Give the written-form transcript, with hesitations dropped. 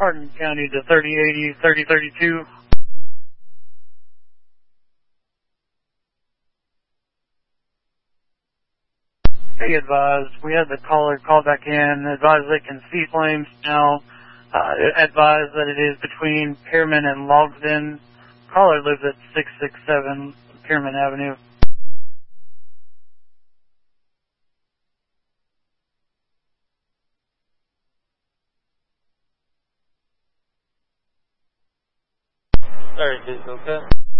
Hardin County to 3080, 3032. Be advised, we had the caller call back in, advised they can see flames now, advised that it is between Pearman and Logsden. Caller lives at 667 Pearman Avenue. Sorry, okay.